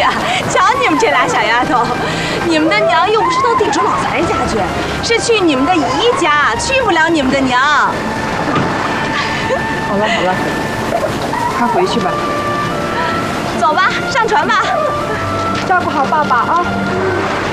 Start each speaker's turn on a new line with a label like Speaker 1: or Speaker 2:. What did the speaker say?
Speaker 1: 呀，瞧你们这俩小丫头，你们的娘又不是到地主老财家去，是去你们的姨家，去不了你们的娘。
Speaker 2: 好了好了，快回去吧。
Speaker 1: 走吧，上船吧。
Speaker 2: 照顾好爸爸啊。